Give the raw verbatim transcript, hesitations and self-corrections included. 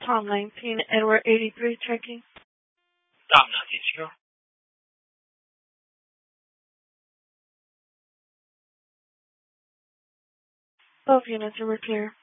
Tom nineteen, Edward eighty-three, checking. Tom nineteen, secure. Both units are clear.